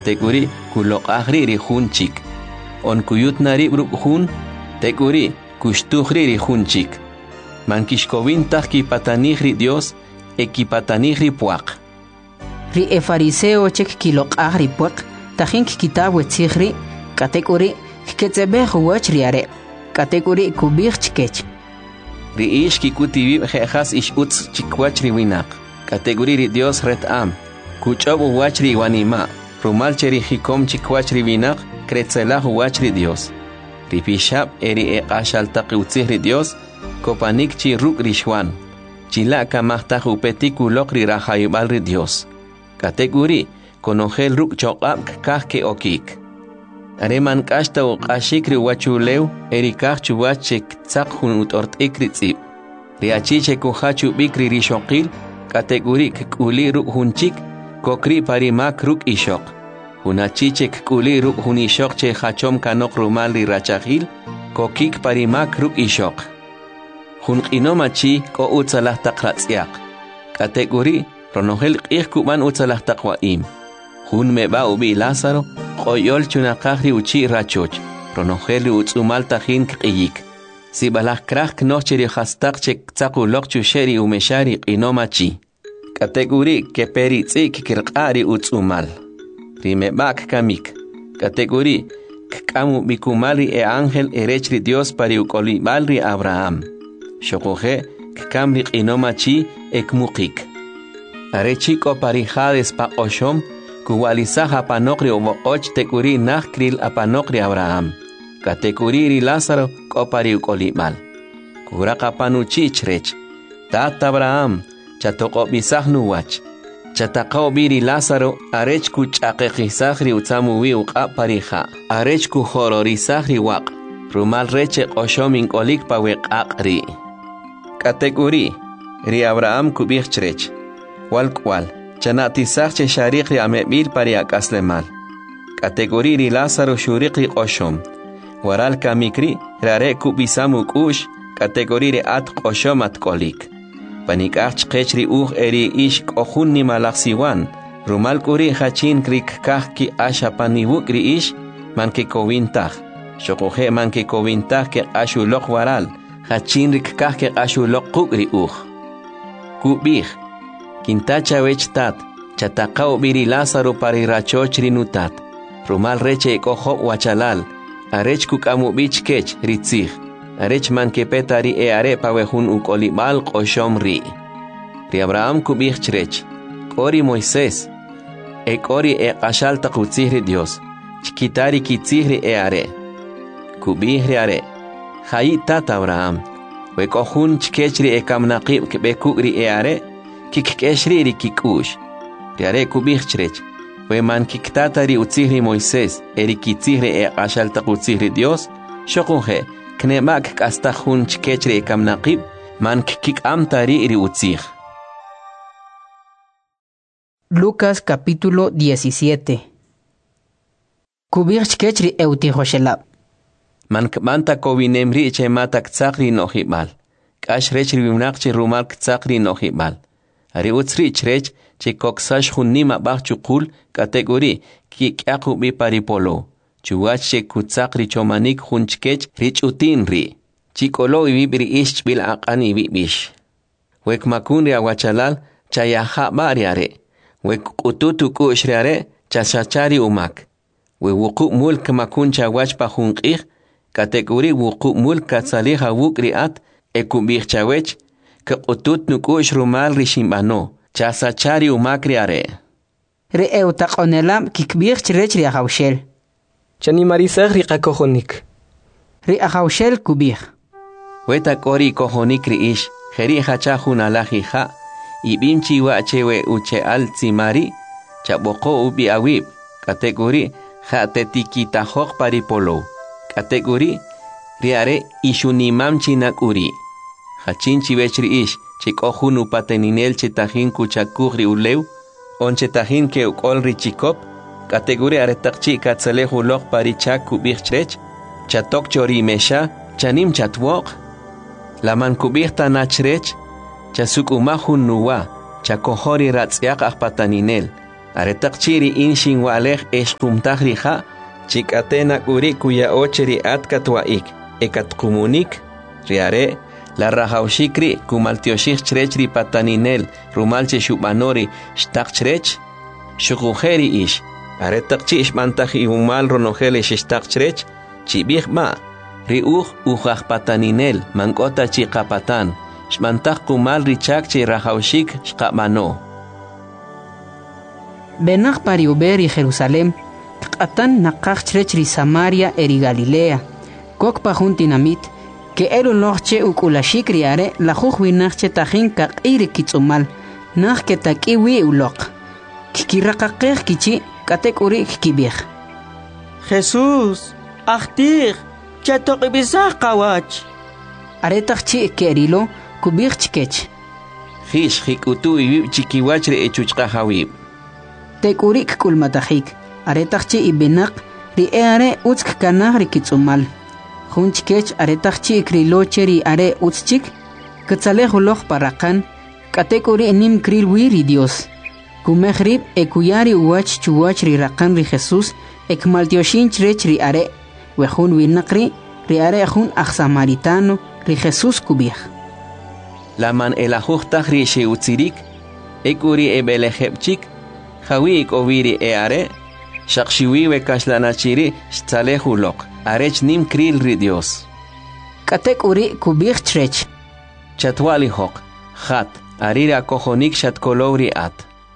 tekuri kulok ahri ri hunchik. On kuyut nari bruk hun, tekuri kushtuhri ri hunchik. Mankishkovin tahki patanihri Dios, ekipatanihri puak. Ri e fariseo chek kilok ahri puak, tahink kitabu tzihri, katekuri ketsebe huwach riare, katekuri kubich chikech. Ri ish kikutibib jejas ish utz chikwach ri winak. Kategori ri Dios ret am. Kuchob uwach ri wanima. Rumal cheri hikom chikwach ri winak. Kretzelah uwach ri Dios. Ri pishab eri eqashal taqi utzih ri Dios. Kopanik chi ruk ri shwan. Chila kamahtaj upetik ulok ri rahayubal ri Dios. Kategori konongel ruk chokab kah ke okik. Areman kashta uqashik ri wachulew eri kah chuwach chek tzak hun utort ikri tzib. Ri achiche kuhachu bikri ri shokil. Kategori kuli ruk hunchik, kokri parimak ruk ishok. Hunachiche kuli ruk hunishok che hachom kanok rumal ri rachahil, kokik parimak ruk ishok. Hunqinomachi ko utzalah taqratzyak. Kategori ronohel qih kuban utzalah taqwaim. Hun meba ubi Lázaro, qoyol chunaqahri uchi rachoch. Ronohel utzumal tajin qiyik. Si balah krah knocheri hastak chek tsaku lokchu sheri umeshari qinomachi. Kategori ke peri tsik kirqari utsumal. Rime bak kamik. Kategori kamu bikumali e ángel erechri Dios pari ukolibalri Abraham. Shokoje kamri qinomachi ekmukik. Arechiko pari hades pa oshom kuwalisaha panokri omoqoch tekuri nakril apanokri Abraham. Kategori Lázaro kopari ukolimal. Kuraka panuchichrech. Tata Abraham chatoko bisahnu wach. Chatakao biri Lázaro arech kuchaqeqisahri utsamuwi uqa parija. Arech kuhororisahri waq. Rumal reche oshomin kolik pa weqaqri. Kategori ri Abraham kubichtrech. Walkwal chanatisahche shariqri amebil pari akaslemal. Kategori ri Lázaro shuriqri oshom. Waral kamikri rare kubisamu kush kategori re at qoshomat kolik. Panikach qechri eri ish kohunni malaksiwan. Rumal kuri hachin krik kahki asha panibukri ish manke kovintah. Shokoje manke kovintah ke ashulok waral. Hachin rik kahke ashulok kukri Kubih. Kintacha wechtat. Chatakao biri Lázaro pari rachochri nutat. Rumal reche koho wachalal. Arech kukamu bich kech ritzig. Arech man kepetari e are pawehun ukolimal qoshom ri. Ri Abraham kubich chrech. Kori Moisés. E kori e qashal taqutzihri Dios. Chkitari kitzihri e are. Kubihri are. Hayi tata Abraham. We kohun chkechri e kamnaqib kebekugri e are. Kikkeshri ri kikush. Ri are kubich chrech. We man kiktatari utzihri Moisés, eri kitzihri e ashal taqutzihri Dios, shokunje, knemak kastajun chkechri e kamnaqib, man kik amtari iri utzih. Lucas capítulo 17. Kubir chkechri e utihoshelab. Man kmanta kovinemri che matak tzakri nohibal. Kash rechri bimnaqchi rumal tzakri nohibal. Ari utzri chrech, che koksash hunnima bachukul kategori ki kyaku bi paripolo. Chuach che kutsakri chomanik hunchkech rich utinri. Chikolo ibibri ish bil aqani bibish. Wek makunri awachalal chayaha bariare. Wek ututu kushriare chashachari umak. We wuku mulk makun chawach pa hunqih kategori wuku mulk katsaliha wukri at ekubih chawech ka utut nukush rumal rishimbano. Chasachari umakri are. Re eutaqonelam kikbir chrech ri ahawshel. Chani marisag ri qakohonik. Ri ahawshel kubir. Weta kori kohonik ri ish. Jeri hachahun alajija. Ibimchi wa chewe uche al tsimari. Chaboko ubi awib. Kategori jatetikita hok paripolo. Kategori riare ishunimam chinakuri. Hachinchi vechri ish. Chikohun upateninel chetahin kuchakugri ulew, on chetahin ke ukolri chikop, kategori aretakchi katzalehu lok parichak kubirchrech, chatok chori mesha, chanim chatwok, laman kubirta nachrech, chasuk umahun nuwa, chakohori ratzyak ahpataninel, Aretak chiri inshin walej eshkumtaj rija, chikatena kuri kuya ocheri atkatwaik, ekatkumunik, riare, la rajaushikri, kumaltioshik chrechri pataninel, rumalche shubanori, shtak chrech, shukujeri ish, aretak chish mantaj iumal ronojele shtak chrech, chibihma, riuj ujaj pataninel, mankota chikapatan, shmantaj kumal richak chi rajaushik shkabano. Benach pariuber y Jerusalem, Qatan nakach chrechri Samaria eri Galilea, kok pajuntinamit, que elu loche ukulashik riare, la jujwinachche tajin kakiri kitsumal, nach que takiwi ulok. Kikirakakej kichi, katek uri kibij. Jesús, achtir, chatokibizah kawach. Aretachchi kerilo, kubij chikech. Hish hikutu ibib chikiwachre echuchkajawib. Tekurik kulmatajik, aretachchi ibenak, riere utsk kanah rikitsumal. Junchkech aretachchi ikriloche ri are utschik, katzalejoloch parakan, katekuri nim kril wiri Dios. Kumehrib ekuyari uwach chuwach ri rakan ri Jesús, ekmaltioshin chrech ri are, wejun winakri, ri are jun samaritano, ri Jesús kubij. Laman elajuchtaj ri sheutzirik, ekuri ebelejepchik, Jawi oviri are, shakshiwi kaslanachiri, shtalehulok, arech nim kril ri Dios. Katek uri kubij chrech. Chatwali hok, hat, arira kohonik shatkolowri at.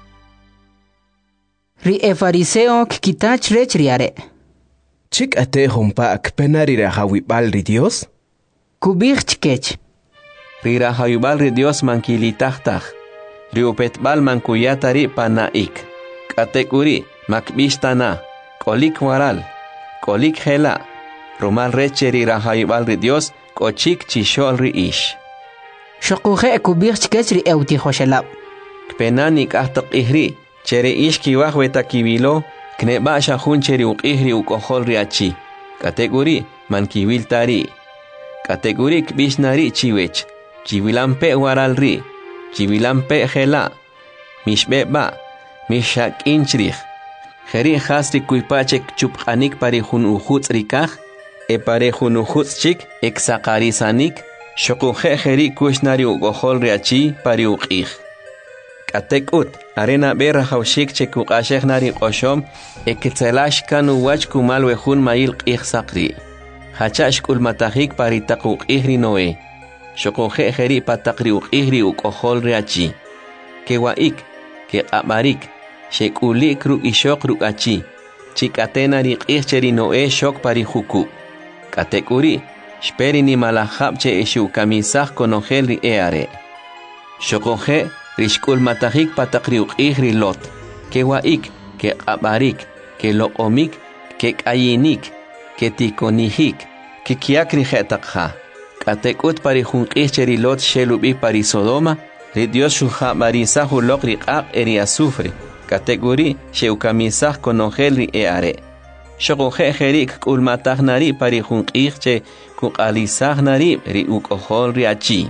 Ri fariseo kita chrech riare. Chik ate humpa penarira hawibal ri Dios? Kubij chkech. Rira hawibal ri Dios mankilitahtaj. Riupetbal mankuyatari panaik. Katekuri, makbishtana, kolik waral, kolik hela, rumal recheri rahayibal ri Dios, kochik chishol ri ish. Shokuje kubir chkechri euti hoshelab. Kpenanik ahtok ihri, chere ish kiwahweta kibilo, kneba shahun cheri ukihri ukohol ri achi. Katekuri, mankiwil tari. Katekuri kbishnari chiwech, chiwilampe waral ri, chiwilampe hela, mishbeba, Mishak inchrich. Jeri hasri kuipachek chuphanik parejun ujuts rikaj, parejun ujuts chik, exakarisanik, shokuje jeri kushnari ugohol riachi pariuqij. Katekut, arena berra haushik chekukashek nari oshom, eketselash kanu wach kumal wejun mail qij sakri. Hachash kulmatajik paritakuqijri noe. Shokuje jeri patakri uqijri ugohol riachi. Kewaik, ke abarik. Shekuli kru ishok rukachi, chikatena riqcheri noe shok parihuku. Katekuri, shperi ni malahapche eshu kamisah konogel ri eare. Shokoje, rishkul matajik patakriuk ihri lot, ke waik, ke abarik, ke loomik, ke kayinik, ke tikonihik, ke kiakri hetakha. Katekut parihunqcheri lot shelubi parisodoma, ri Dios shuha barisahu lok riqaq eri azufre. Kategori sheukamisah konogel ri eare. Shokoje jerik kulmatah nari parihunqihche kukalisah nari ri ukohol ri achi.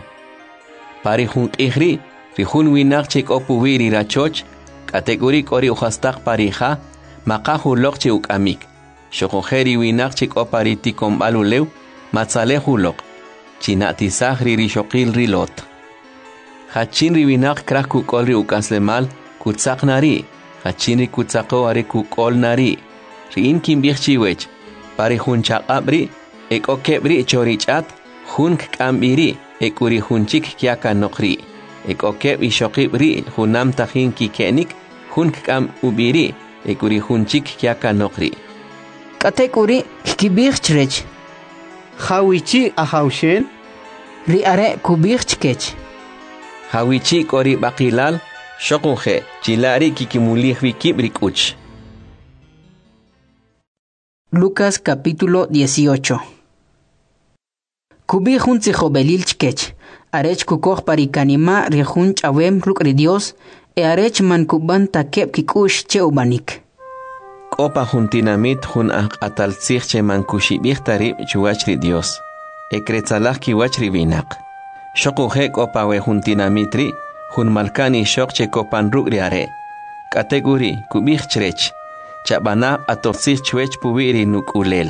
Parihunqihri rihun winak chik opuwiri rachoch, kategori kori uhastak parija, makahu lokche ukamik. Shokoje ri winak chik opariti kombalulew, matzalehu lok, chinatisah ri rishokil ri lot. Hachin ri winak krak kukol ri ukaslemal, kutsak nari, hachinri kutsako are kukol nari. Rin kimbichiwech, pare hunchak abri, ek okebri chorichat, hunk kambiri, ekuri hunchik kiaka nokri. Ek okeb ishokibri, hunam tahin kikenik, hunk kam ubiri, ekuri hunchik kiaka nokri. Katekuri kibir chrech. Hawichi ahaushen? Riare kubir chkech. Hawichi kori bakilal, Shokuje, chilari kikimulih wikibrik uch. Lucas capítulo 18. Kubi junzi jobelil chkech, arech kukoh parikanima rejun chawem rukri Dios, arech man kuban takep kikush che ubanik. Kopa juntinamit jun atalzich che man kushibih tarib chuachri Dios. Ekretzalah kiwachri binak. Shokuje kopa we juntinamitri, Jun malkani shok che kopan rugriare. kategori kubih chrech chabana atorsih chwech puwiri nukulel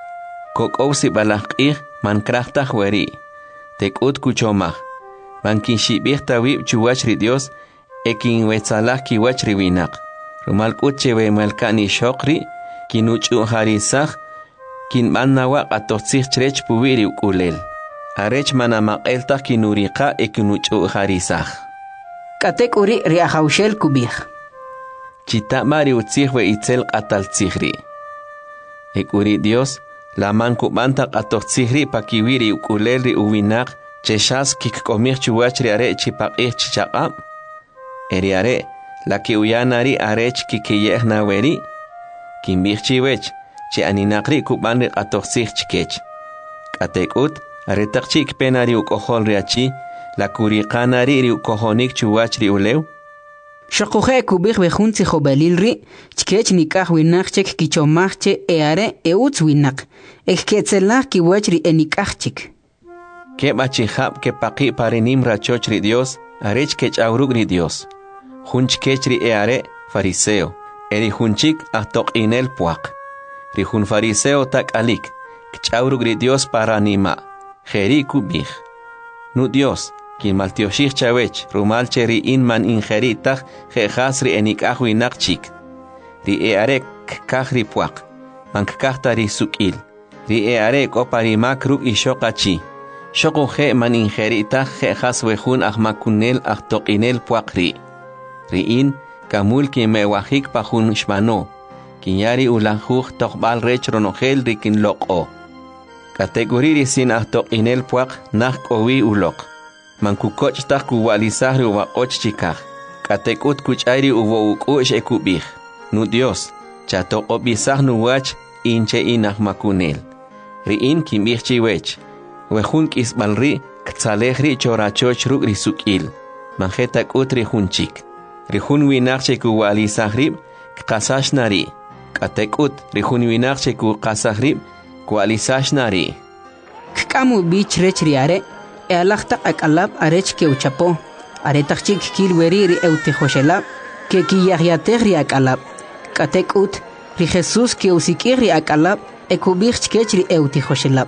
kokowsi balaqih man krahtah weri tekut kuchomah man kinshibih tawib chuwach ri Dios ekin wetsalah kiwach ri winak rumal kutchewe malkani shokri kinuchu harisah kin mannawa atorsih chrech puwiri ukulel arech manamaqeltah kinuriqa ekinuchu harisah katek uri riahaushel kubih chita mari utzihwe itzel qataltzihri ekuri Dios la man kubanta qatortzihri pakiwiri ukulelri uwinak cheshas kikkomih chuwachri are chipaqih chichaqab eri are la ki uyanari arech kikiyehna weri kimbih chiwech chi aninaqri kubanri qatortzih chikech katekut aretaqchik penari ukoholri achi la kuriqanari ri ukohonik chuwachri ulew Shokuje kubih bejunzi jobalilri, chkech nikah winachchek kichomachche eare eutz winak, eketzelah kiwachri enikachchik. Ke bachihab ke paqi parinim rachochri Dios, arech kech aurugri Dios. Hunch kechri eare fariseo, eri hunchik ahtok inel puak. Ri hun fariseo tak alik, kech aurugri Dios paranima, jeri kubih. Nu Dios, kin maltioshich chawech rumal cheri in man ingeritach jehasri enikahwi nakchik ri earek kahri puak man kahtari sukil ri earek opari makruk ishokachi shoko je man ingeritach jehaswehun ahmakunel ahtoqinel puakri ri in kamul ki mewahik pahun shmano kinyari ulahuj tokbal rech ronogel rikin loko kategori sin ahtoqinel puak nak owi ulok man kukoch tak kuwalisahri uwa ochchikah katekut kuchayri uwo ukush ekubih nu Dios chatoko bisah nu wach inche inah makunel riin kimbih chiwech wehun kisbalri ktzalehri chorachoch ruk risukil manjeta kutri hunchik rihun winachche kuwalisahri kqasashnari katekut rihun winachche kuqasahri kuwalisashnari Kkamu bich rechriare Ealachta akalab arech ke uchapo, aretachik kilweri ri eutejoshelab, ke kiyahyatehri akalab, katek ut, ri Jesus ke usikiri akalab, ekubich kechri eutejoshelab.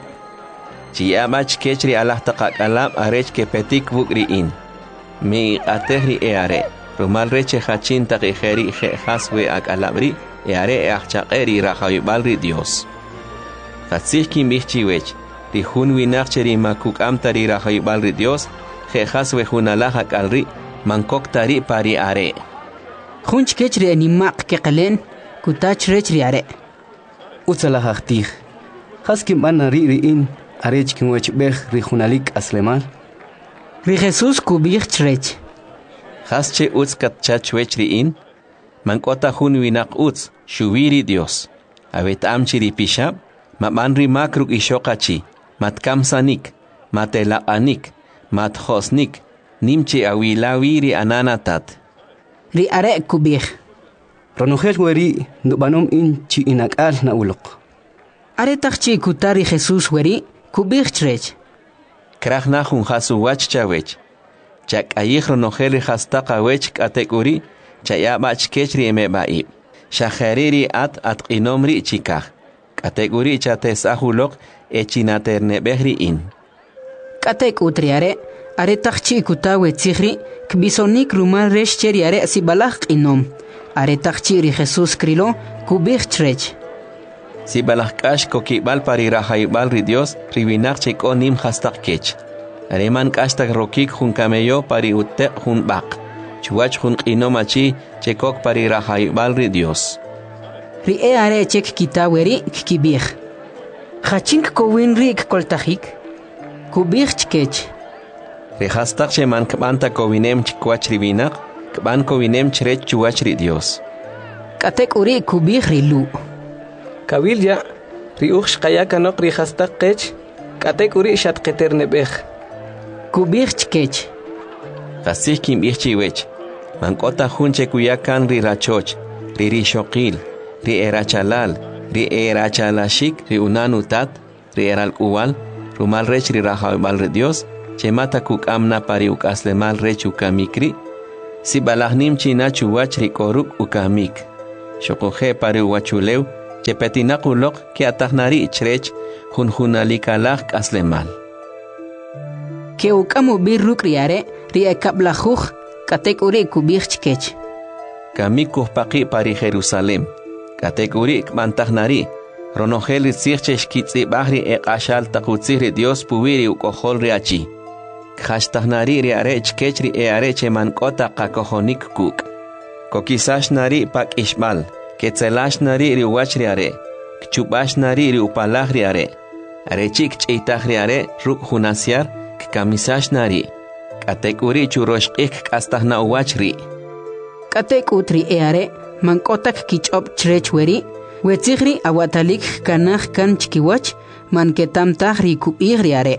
Chiyamach kechri alachta akalab arech ke petik bukri in. Mi atehri eare, rumal reche hachinta gejeri jehaswe akalabri, eare eachchaqeri rajawibalri Dios. Hatzih kimbichiwech. Ri hun winachcheri makuk amtari rajawibalri Dios, jehaswe hunalahak alri, mankoktari pari are. Hunch kechri animaq keqalen, kutach rechri are. Utzalahachtig. Haskim ban ri in, arech kinwech bech ri hunalik aslemal. Ri Jesus kubich rech. Hasche utz katchachwechri in, mankota hun winak utz, shuwiri Dios. Avet amchiri pishab, mamanri makruk ishokachi. Matkamsanik, matelaanik, mathosnik, nimchi awilawiri ananatat. Ri are kubih. Ronogel weri nubanom in chi inakal na ulok. Are tachchi kutari Jesus weri kubih trech. Krachna hun hasu wach chawech. Chak ayih ronogel hastaka wech kategori, chayabach kechri emebaib. Shahariri at inomri chikah. Kategori chates ahulok echinaterne behri in. Katek utriare, are tachchi kutawe tzihri, kbisonik rumal resh cheriare sibalach inom. Are tachchi ri Jesus krilo, kubich trech. Sibalach kash kokibal pari rajaibal ri Dios, ribinak cheko nim hastak kech. Areman kashtak rokik hun kameyo pari utek hun bak. Chuach hun inomachi chekok pari rajaibal ri Dios. Ri are chek kitaweri kibich. Hachink kowin rik koltahik. Kubich chkech. Ri hastak sheman kbanta kowinem chikwach ribinak, kban kowinem chrech chuach ri Dios. Katek uri kubich rilu. Kabilya, ri uch kayakanok ri hastak kech, katek uri shatqeterne bech. Kubich chkech. Kasih kim chiwech. Mankota hunche kuyakan ri rachoch, ri rishokil, ri erachalal, ri erachalashik, ri unanutat, ri eral uwal, rumal rech ri rajawibalri Dios, chemata kuk amna pari ukaslemal rech ukamikri, si balahnim china chuwach rikoruk ukamik. Shokuhe pari wachulew, chepetinakulok ki atahnari chrech, junjunalikalak aslemal. Que ukamu birruk riare, riekablajuj, katek uri kubich chkech. Kamikuh paki pari Jerusalem, katek uri mantahnari, ronogel ritzirchesh kitzi bahri ashal takutziri Dios puwiri ukohol riachi. Khashtahnari riare chkechri eareche mankota kakohonik kuk. Kokisash nari pak ishmal, ketzelash nari riwach riare, kchubash nari riupalaj riare, arechik cheitaj riare ruk hunasiar, kamisash nari, katek uri churoshkik kastahna uwachri. Katek utri eare, mankotak kichop chrechweri, wetzigri awatalik kanaj kan chkiwach, manketamtaj rikuigriare.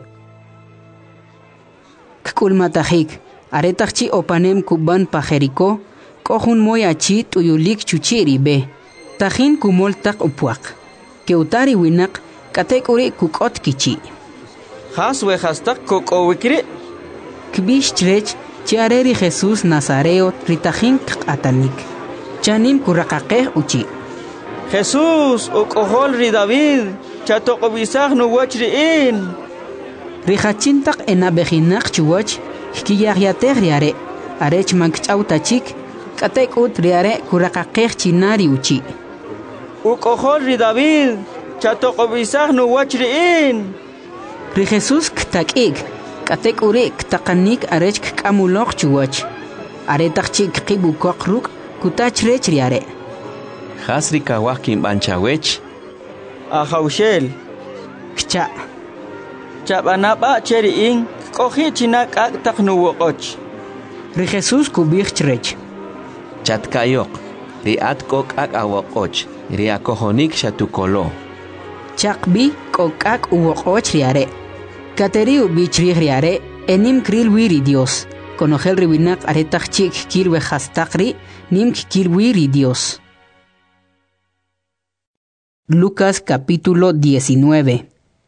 Kkulmatajik, aretajchi opanem kuban pajeriko, kohun moyachi tuyulik chuchiri be, tajin kumoltak upuak. Keutari winak, katek uri kukot kichi. Haswe hastak kokowikri. Kbish chrech, chiareri Jesús Nazareo ritajin atanik. Chanim kurakakeh uchi. Jesús, okohol ri David, chatokobisaj no wachriin. Rijachintak enabejinak chuwach, hkiyagyateh riare, arech mankchautachik, katek ut riare kurakakeh chinari uchi. Okohol ri David, chatokobisaj no wachriin. Ri Jesús ktakik, katek uri ktakanik arech kkamulok chuwach. Aretachik kibukokruk, kutach rech riare. Hasri kawakim banchawech. Ahaushel. Kcha. Chabanapa cheriin, kohi chinak ak taknuwokoch. Ri Jesús kubich chrech. Chatkayok, riat kok ak awokoch, riakohonik shatukolo. Chakbi kokak uwokoch riare. Kateriu bichri riare, enim kril wiri Dios. Conogel ribinak aretachik kilwe hastakri, nim kilwiri Dios. Lucas capítulo 19.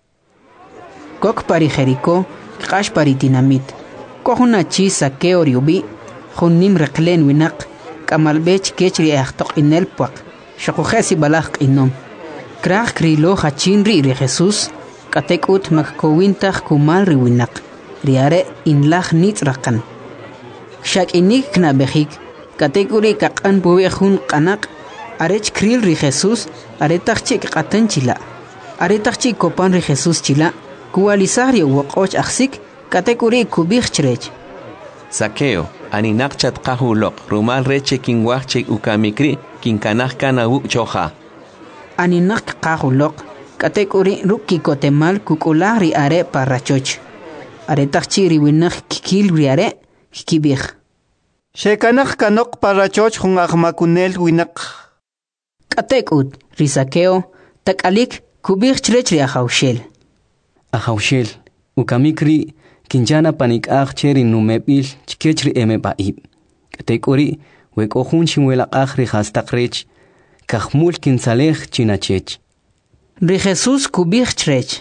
Kok pari Jericó, kash pari tinamit. Kohunachi sakeo riubi, hunnim reklen winak, kamalbech kechri achtok inel puak, shakujesi balak inom. Krach krilo hachin ri Jesús, katek ut makkowintach kumal riwinak, riare inlach nitzrakan. Shak inik knabehik, katek uri kakan buwehun kanak, arech kril ri Jesús, aretachik katan chila. Aretachik kopan ri Jesús chila, kualisario wokoch aksik, katekuri kubich chrech. Sakeo, aninak chatkahulok, rumal reche kinwachche ukamikri, kinkanach kana choja. Aninak kahulok, katekuri ruki kotemal kukulari are parachoch. Aretachchi riwinach kikil riare, kikibich. Shekanach kanok parachoch hun ahmakunel winak. Katekut, risakeo, takalik, kubich chrech riahaushel. Ahaushel, ukamikri, kinjana panik cheri numepil, chikechri emebaib. Katekuri, wekohun chimwela ri hastakrech, kahmul kinsalech chinachech. Ri Jesús kubich chrech.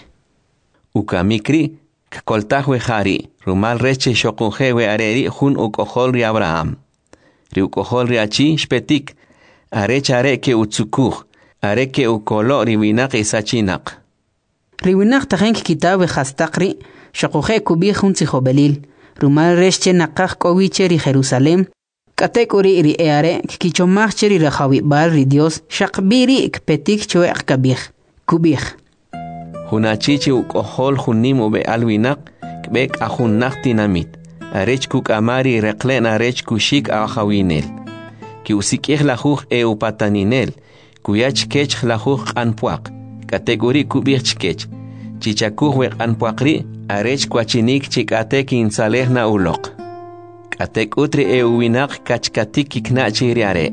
Ukamikri, kakoltahwe hari, rumal reche shokunjewe areri hun ukohol ri Abraham. Ri ukohol ri achi shpetik, arechare ke utsukuj, are ke ukolo riwinak isachinak. Riwinak tajenk kitabe hastakri, shakuje kubich un tzihobelil, rumal resche nakach kowiche ri Jerusalem, katekuri ri eare, kichomach cheri rajawi bal ri Dios, shakbiri ikpetik chue akabich, kubich. Hunachichi ukohol hunim ube alwinak, kbek ahunnak tinamit, arech kuk amari reklen arech kushik ahawinel. Ki usikih lajuj upataninel, kuyach kech lajuj anpuak, kategori kubich kech, chichakuj wek anpuakri, arech kwachinik chikate kinsalehna ulok. Katek utri winak kachkatik kiknachi riare.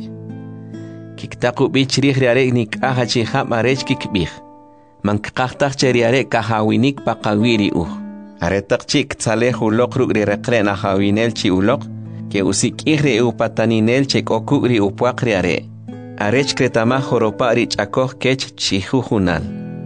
Kiktaku bichrih riare nik ahachiham arech kikbich. Mankaktak cheriare kahawinik pakawiri Aretak chik tsaleh ulok rugri rekren ahawinel chi ulok, que usikihri upataninel chek okugri upuakri are. Arech kretama joropari chakoj kech chihujunal.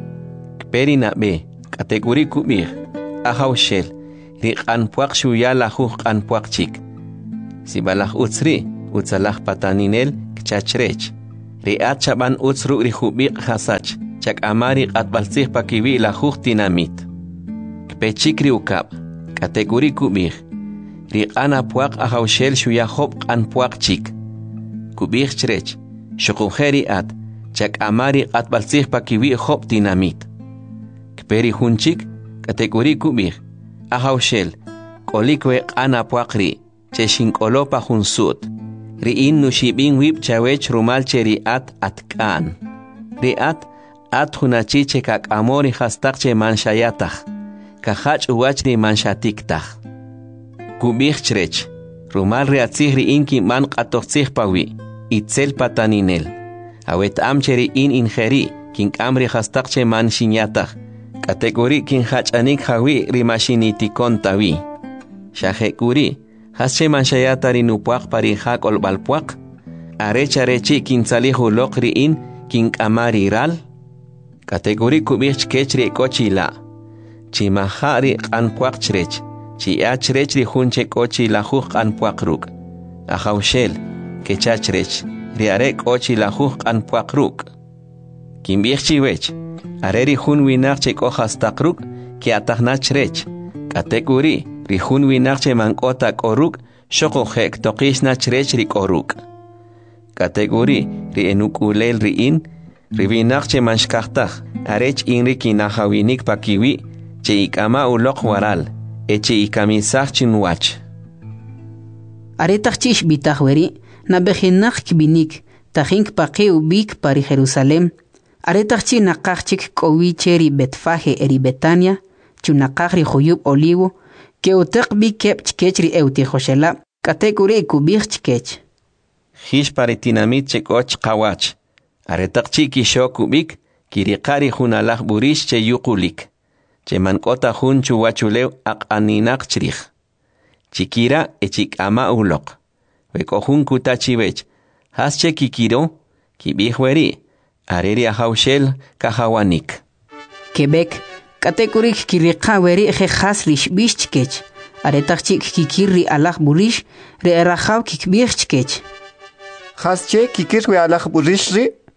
Kperi na be, kategori kubir, ahawshel, rik anpuak shuyala huj anpuak chik. Sibalaj utsri, utsalaj pataninel, kchachrech. Riat chaban utsru rihubiq hasach, chak amari atbalsih pakiwi la juj dinamit. Kpechikri ukab, kategori kubih. Riqana puaq ahawshel shuyahob an puaq chik. Kubih chrech, shukujeri at, chak amari atbalsih pakiwi hob dinamit. Kperi hunchik, kategori kubih. Ahawshel, kolikwe qana puaqri, cheshin kolopa hunsut. Riin nushibin wib chawech rumal cheriat atkan. Riat at hunachiche kak amori hastakche manshayatach. Kahach uwachri manshatiktaj. Kubich chrech. Rumal reatzih riin ki man qatoxzih pawi. Itzel pataninel. Awet amcheri in ingeri kin amri hastakche manshinyatach. Kategori kin hachanik hawi rimasinitikon tawi. Shahekuri. Hasche manshayatari nupuaq parijak olbalpuaq. Arecharechi kin salihu lokriin kin amari ral. Kategori kubich kechri kochila. Chimahari anpuaq chrech. Chiachrech rihunche kochila huq anpuaq ruk. Ahawshel, kechachrech. Riare kochila huq anpuaq ruk. Kimbich chiwech. Are rihun winach hojas takruk. Ki atahnachrech. Kategori. Rihun winarche mankota koruk, shoko hek tokishna chrech rikoruk. Kategori, rienukulel riin, rivinarche manshkahtach, arech inriki nahawinik pakiwi, che ikama ulok waral, eche ikamisach chinwach. Aretach chish bitahweri, nabehinach kibinik, tahink pake ubik pari Jerusalem, aretach chi nakachik kowicheri betfaje eri Betania, chunakach rihuyub olivo, que utek bi kep chkechri euti joshela, kategori kubich chkech. Hish paritinamit chekoch kawach. Aretak chiki shokubik, kirikari hunalach burish che yukulik. Che mankota hun chuwachulew ak aninak chrich. Chikira echik ama ulok. Weko hun kutachivech. Has che kikiro, kibihweri. Areri ahawshel kahawanik. Quebec. Kategorik kirika weri khas rish bishkech. Aretachik kikiri alach burish re erahaw kikbirchkech. Khasche kikirwe alach burish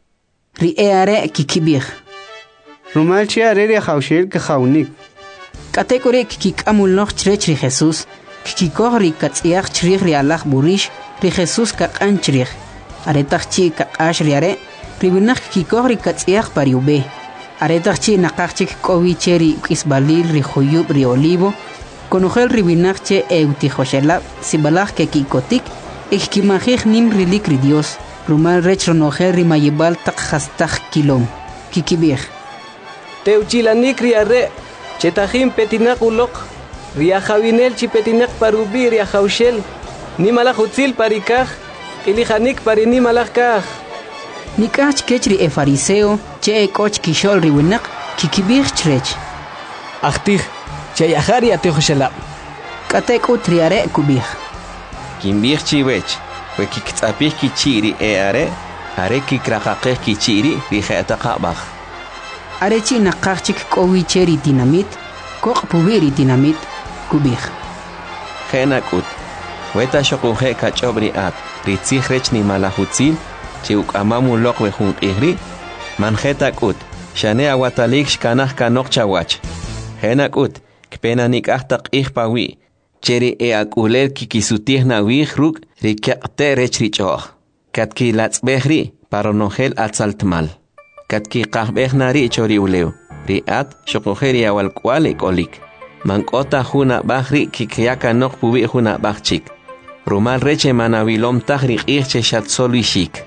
ri eare kikibir. Rumalchi areri hawshel kahawnik. Kategorik kikamul noch chrech ri Jesus. Kikikoh ri katsiach chrich ri alach burish ri Jesus kakan chrich. Aretachik kakash ri are ribinach kikikoh ri katsiach pariube. Aretachchi nakachik kowicheri isbalil rihuyub ri olivo, konujel ribinachche eutijoshela, sibalach ke kikotik, ikimajij nim rilik ri Dios, rumal rech ronojel rimayibal tak hastaj kilom, kikibij. Teuchilanik riare, chetajim petinak ulok, riajawinel chipetinak parubi riajawshel, nimalach utzil parikaj, ilijanik parinimalach kaj. Nikach kechri e fariseo, che e koch kishol riwinak, kikibich chrech. Achtih, che yahari atijoshela. Katek utriare kubich. Kimbich chiwech, we kiktzapich kichiri are kikraqaqih kichiri rijetaqabach. Arechi nakachik kowicheri dinamit, kok pubiri dinamit, kubich. Genakut, weta shokuje kachobri at, ritzich rech ni malahutzil, Chiuk amamu lok we jun ihri, manjetak ut, shane awatalik shkanach kanok chawach. Henak ut, kpena nik ahtak ihpawi, cheri e akulel kikisutih na wihruk, rikakte rechrichoch. Katki latzbehri, paronogel atzaltmal. Katki kahbehnari chori uleu, riat shokojeri awal kwalik olik. Mankota juna bahri kikyaka nok pubi juna bahchik. Rumal reche manavilom tahri ihche shatzolishik.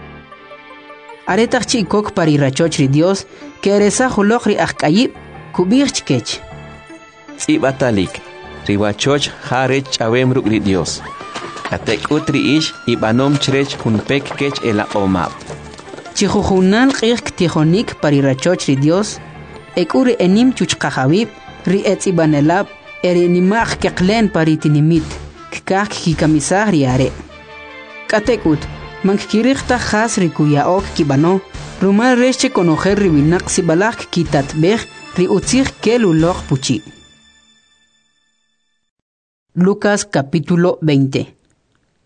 Aretachchi kok parirachochri Dios, que eresa julokri akayib, kubirchkech. Tsibatalik, riwachoch harech chawemruk ri Dios. Katek utri ish ibanom chrech hunpek kech ela omab. Chihujunal qik tijonik parirachochri Dios, ekuri enim chuchkajawib, ri etzibanelab, erinimach keklen paritinimit, kikak kikamisah riare. Katekut, mankirikta khas rikuyaok kibano, rumal reche conocer ribinak sibalak kitatbej ri utzig kelulok puchi. Lucas capítulo 20.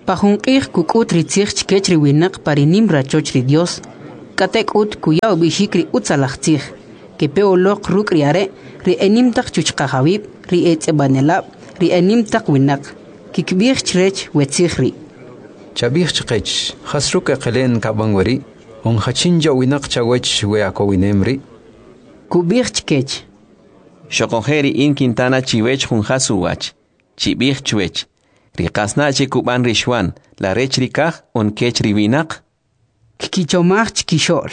Pajunqih kukut ritzich chkech riwinak parinim rachoch ri Dios. Katekut kuya ubishikri utzalachtzich. Kepeoloq ruk riare ri enim tak chuchqajawib ri etzebanelab ri enim tak winak. Kikbih chrech wetzihri. Chabih chqech khasruk aqlen kabangwari on khachinja winak chawech we akowinemri. Kubih chkech. Shokonjeri in Quintana chiwech junjasuwach. Chibih chwech. Riqasna chikuban rishwan la rech rikaj on kech riwinak. Kikichomach chkishol.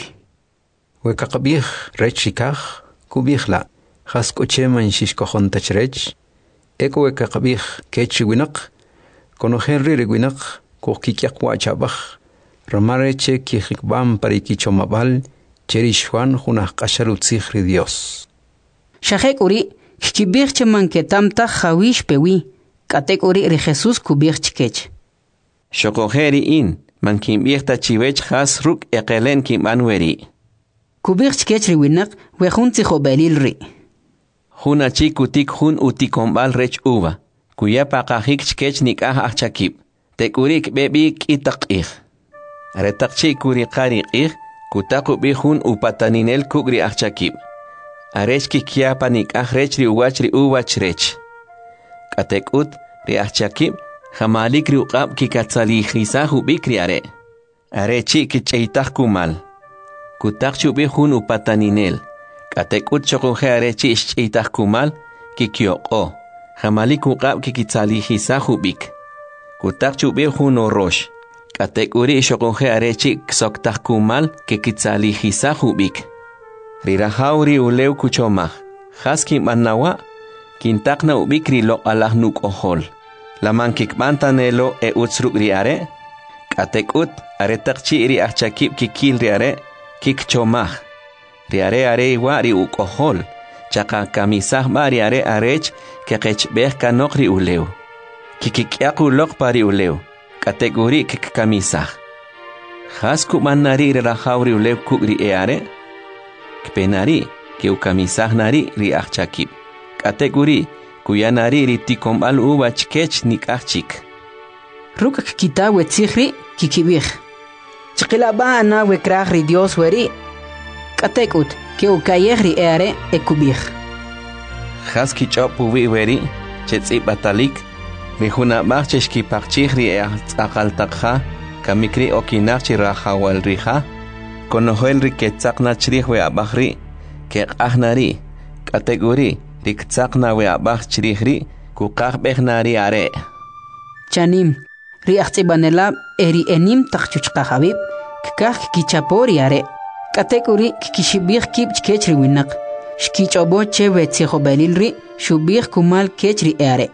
We kakabih rech rikaj kubih la. Khaskocheman shishkojon tachrech. Eko we kakabih kech winak. Konojenri riwinak kokikyakwa chabaj. Ramareche kijikbam parikichomabal cherishwan junaj kasharutzih ri Dios. Shajek uri kibih cheman ketamta jawish pewi. Katek uri ri Jesus kubih chkech. Shokonjeri in man kimbihta chiwech has ruk eqelen kimbanweri. Kubih chkech riwinak we junti jobelil ri. Juna chikutik jun utikombal rech uva. Kuya paqajik chkech nikah achakib. Tekurik bebik itaqih. Aretaqchi kuri qariqih kutaku bihun upataninel kugri achakib. Arech kikiapa nikah rech ri uwach ri uwach rech. Katekut ri achakib jamalik ri uqab kikatzalijisahu bikri are. Arechi kicheitaj kumal. Kutakchu bihun upataninel. Katekut chokonje arechi ischeitaj kumal kikiyoqo. Jamalik uqab kikitzalijisahu bik. Kutakchu bihun orosh. Katekuri shokonje arechi ksoktaj kumal kikitzalijisahu bik. Rirahauri uleu kuchomaj. Haski manawa. Kintakna ubikri lo alah nuk ohol. Laman kikbantanelo e utsruk riare. Katekut aretakchi ri achakib kikil riare. Kikchomaj. Riare are iwa ri uk ohol. Chaka kamisah ma riare arech kekechbeh kanok ri uleu. Kikikyaku lok pari uleu. Kategori kikamisah. Hasku manari rirahauri uleu kuk ri eare. Kpenari ke ukamisah nari ri achakib. Kategori kuyanari ri tikombal uwa chkech nikachik. Ruk kita wetzihri kikibih. Chqilaba ana wekraj ri Dios weri. Katekut ke ukayeh ri eare ekubih. Haski chopu weri chetzi batalik. Rijuna bachcheshki pachchih ri aqaltakha kamikri okinachchi rahawal riha. Konohel ri ketzakna chrih we abahri ke ahnari. Kategori riktzakna we abah chrihri kukaj behnari are. Chanim ri achtsibanelab eri enim takchuchqajabib kikaj kichapori are. Kategori kikishibih kib chkech ri winak. Shkichobo che wetzihobelil ri shubih kumal kech ri are.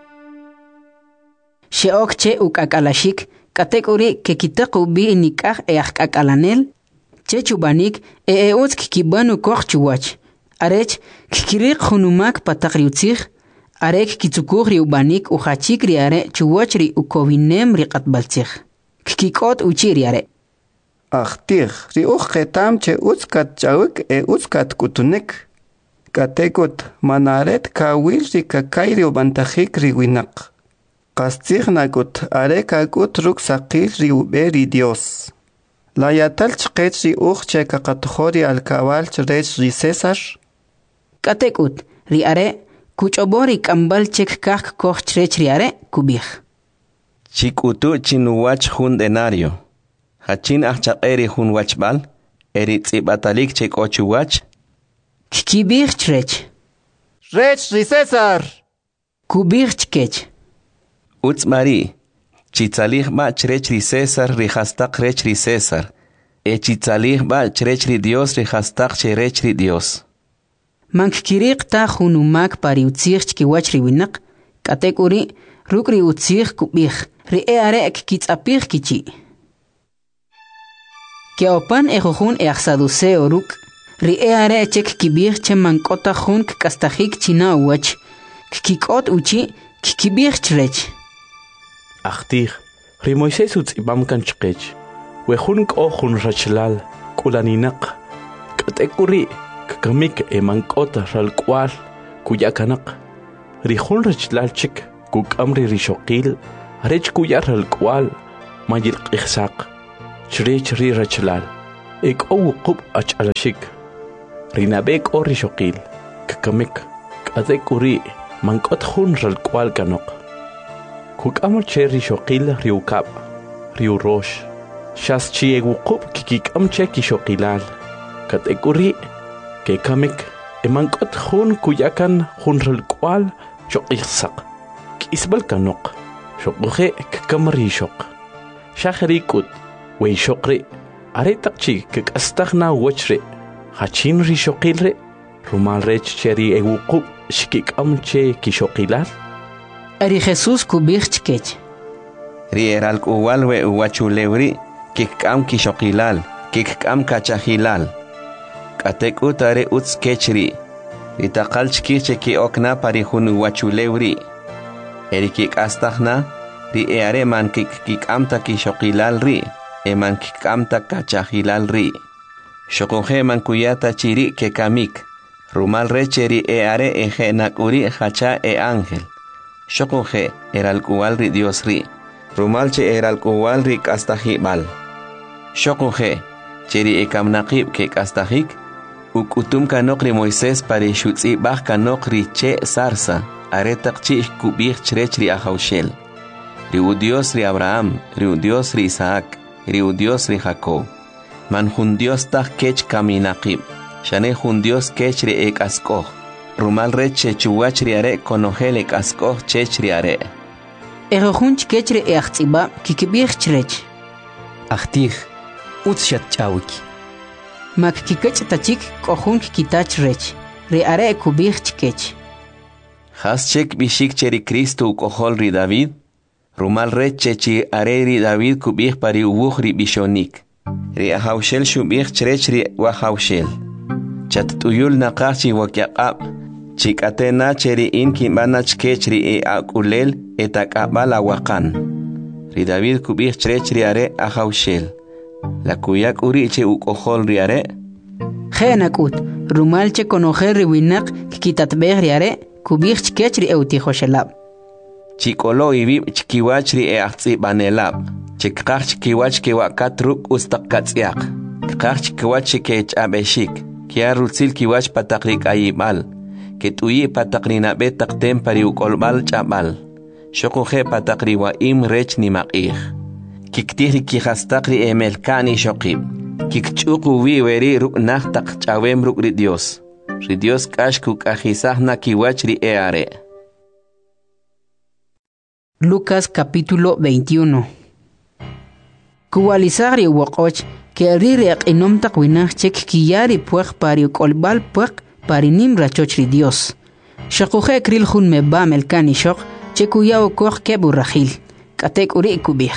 Sheok che ukakalashik kategori ke kitaqu bi nikah akakalanel che chubanik eutz kibanu koch chuwach arech kikirik khunumak pataqriutzig arek kitzukur ubanik uchachik riare chuwach ri ukowinem ri qatbaltzig kikikot uchiri are Achtig ri uqetam che utzkat chawik utzkat kutunik katekot manaret kawil ri kakay ri ubantajik ri winak Kastignagut arekakut ruksaqil ri uberi Dios. La yatal chqech ri uche kakatjori al cabal chrech ri César. Katekut ri are kuchobori kambal chek kak koch chrech ri are kubih. Chikutu chinuwach jun denario. Hachin achaqeri jun wachbal. Eri tzibatalik chek ochuwach. Kibih chrech. Rech ri César. Kubih chkech. Utzmari, chitzalih ba chrech ri César rihastak rech ri César. Chitzalih ba chrech ri Dios rihastak cherech ri Dios. Mankirik ta hunumak pari utzich chkiwach ri winak. Katekuri rukri utzich kubih. Ri eare kitzapih kichi. Keopan ejojun eaxaduseo ruk. Ri eare chek kibih che mankota jun kastajik china uwach. Kikot uchi kikibih chrech. Achtig, ri Moisés utzibam kan chqech. Wejun k'ojun rachlal, kulaninak. Katekuri, kakamik emankota ralkwal, kuyakanak. Ri jun rachlal chik, kukamri rishoqil, arech kuyar alqual mayil qixsaq chrech ri rachlal ek owqub achalashik rinabek orishoqil kakamik qatek uri mankot khun ralqual kanok kukamul cherry shoqil riukab riu rosh shas chiewqub kikikam cheki shoqilal katek uri ke kamik emankot khun kuyakan khun ralqual shoqixsaq kisbal kanok shoqhe kakamri shoq shahrikut wey shoqri aretaqchi kakastakhna wachre hachin ri shoqilre rumal rech cheri ewqub shikikam che kishoqilal Ari Jesús kubirchkech. Ri eral uwalwe uwachulewri kikam kishoqilal kikam kachahilal katek utare utskechri ritaqal chkiche ki okna parihun uwachulewri erikik astakhna ri eare man kikam ta kishoqilal ri eman kikam ta kachahilal ri shoqoje man kuyata chiri ke kamik rumal recheri eare eje nakuri hacha e ángel shoqoje eral kuwal ri Dios ri rumal che eral kuwal ri kastahibal shoqoje cheri ekamnaqib ke kastahik ukutum kanok ri Moisés pare shutzi baj kanok ri che sarsa aretaqchi kubih chrech ri ahaushel ri Dios ri Abraham ri Dios ri Isaac ri Dios ri Jacob man jun Dios taj kech kaminaqib shane jun Dios kech ri ekaskoj rumal reche chuwach ri are konojel ekaskoj chech ri are Erojunch kechre eachtsiba kikibich chrech. Achtih utshat chawiki. Mak kikech tachik kohunk kitach rech. Re are kubich kech. Has chek bishik cheri Cristo kohol ri David. Rumal reche chi are ri David kubich pari uwuch ri bishonik. Ri ahaushel shubich chrech ri wahaushel. Chat tuyul naqachi wakyaqab. Chikatena cheri in kimbana chkechri e akulel etakabala wakan. Ri David kubich chrechri are ahaushel. La kuyak uri che ukohol riare. Genakut, rumal che konojer riwinak kikitatbeh riare, kubich chkechri eutihoshelab. Chikolo ibib chkiwachri e ahtsi banelab. Chikach chkiwach kiwakatruk ustakatziak. Kach chkiwach kech abeshik. Kiarutsil kiwach patakrik ayibal. Ketuyi patakrina betak tempari ukolbal chabal. Shokuhe patakri wa im rech ni maqih. Kiktihri kihastakri emelkani shokib. Kikchuku weri ruk nahtak chawem ruk ri Dios. Ri Dios kashkuk ahisahna kiwachri eare. Lucas capítulo 21. Kuwalisari wakoch que ririak inom takwinach chek kiyari puech pari ukolbal puech parinim rachochri Dios. Shakuhe kril hun meba melkani shok, chekuyao koch kebu rahil. Katek uri kubih.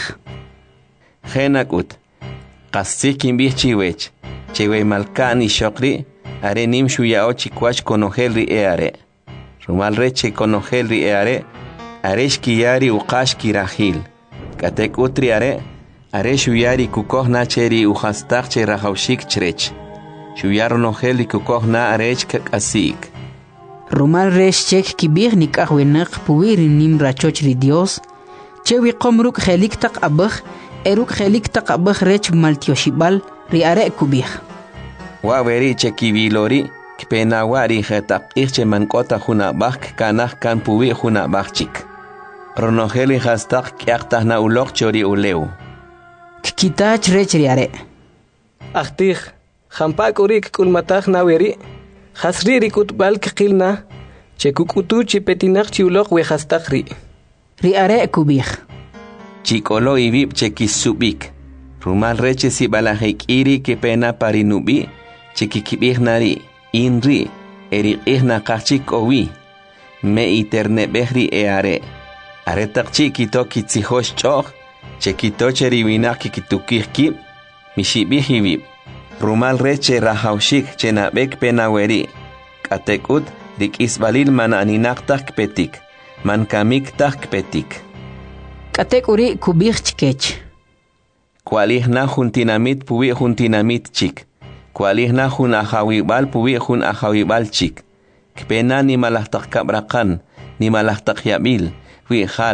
Genakut. Kastikin bih chiwech. Chewe malkani shokri. Are nim shuyao chikwach konohelri eare. Rumal reche konohelri eare. Aresh kiyari uqash kirahil. Katek utri are. Are shuyari kukoh nacheri uhastak che rahaushik chrech. Shuyaro noheli kukohna arech kakasik. Rumal resh chek kibir nikahwenak puwiri nim rachochri Dios. Chewi komruk helik tak abah. Eruk helik tak abah rech maltioshibal riare kubih. Waweri chekibilori. Kpenawari hetak irche mankota huna bak kanah kan puwi huna bakchik. Ronoheli hastak kiaktah na ulok chori uleu. Kitach rech riare. Achtih. Hampak urik kulmatach naweri, hasri rikut bal kikilna, chekukutu chipetinak chiulok we hastakri. Riare kubih. Chikolo ibib chekisubik. Rumal reche si balahik iri que pena parinubi, chekikibih nari, inri, eri ihna kachik owi, me iterne behri eare. Aretak chikito kitzihosh choch, chekito cheriwinak kikitukihkib, mishibih ibib. Rumal reche rahaushik chenabek penaweri. Katekut dik isbalil man aninak tak petik. Man kamik tak petik. Katek uri kubih chkech. Kualih na juntinamit puwi juntinamit chik. Kualih na jun ahawibal puwi jun ahawibal chik. Kpena ni malahtak kabrakan, ni malahtak yabil, wi hal,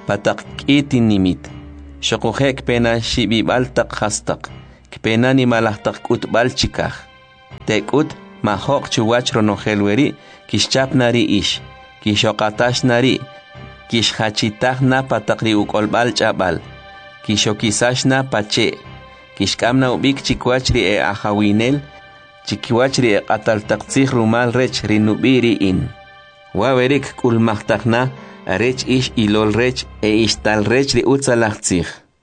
patak k'iti nimit. Shokuje kpena shibibal tak hastak. Kpena ni malahtak kutbal chikaj. Tekut mahok chuwach ronojelweri kishchap nari ish. Kishokatash nari. Kishhachitah na patakri ukolbal chabal. Kishokisash na pache. Kishkamna ubik chikwachri e ahawinel. Chikiwachri e qatal taktsih rumal rech rinubiri in. Wawerik kulmahtakna rech ish ilol rech e ishtal rech ri utzalachtzih.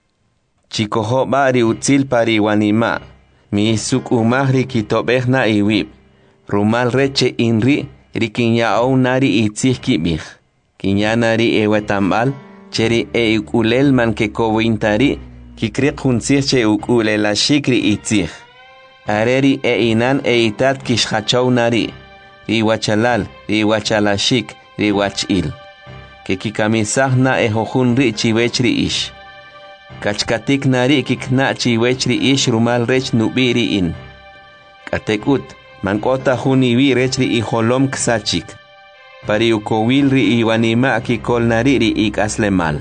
Chikoho bari utzil pari wanima. Mi suk umahri kitobehna iwib. Rumal reche inri rikinyao nari itzih kibih. Kinyanari e wetambal cheri e ukulel man ke kowintari kikrik huntzih che ukulela shikri itzih. Areri e inan e itat kishhachow nari. Riwachalal, riwachalashik, riwachil. Que kikamisahna e hohunri chiwechri ish. Kachkatik nari kikna chiwechri ish rumal rech nubiri in. Katekut, mankota huniwi rechri iholom ksachik. Pari ukowilri iwanima kikol nariri ik aslemal.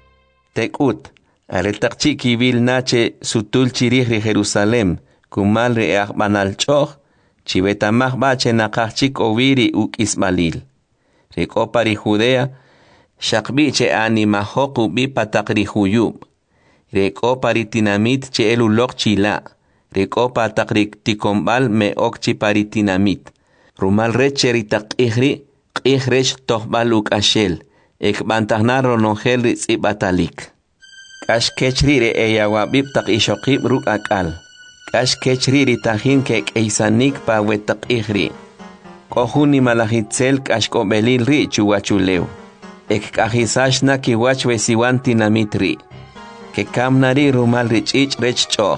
Tekut, aretakchi kibil nache sutul chirihri Jerusalem, kumalri e akbanal choch, chivetamah bache nakachik oviri uk ismalil. Riko pari Judea, shakbiche animahok ubi patakri huyub. Riko pari tinamit che elulok chila. Riko patakri tikombal me okchi pari tinamit. Rumal reche ritak ihri, Ihrech tohbaluk ashel, ek bantahna ronongel ritzi batalik. Kash kechri re eyawabib tak ishokib ruk akal. Kash kechri ritahin kek eisanik pa wetak ihri. Kohuni malahitzel kash kobelil ri chuwachuleu. Ek kahisash na kiwach wesiwan tinamitri. Ke kamnari rumal richich rech choch.